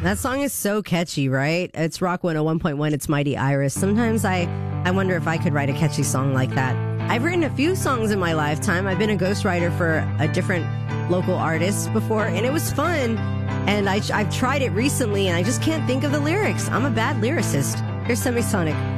That song is so catchy, right? It's Rock 101.1. It's Mighty Iris. Sometimes I wonder if I could write a catchy song like that. I've written a few songs in my lifetime. I've been a ghostwriter for a different local artist before, and it was fun. And I've tried it recently, and I just can't think of the lyrics. I'm a bad lyricist. Here's Semisonic.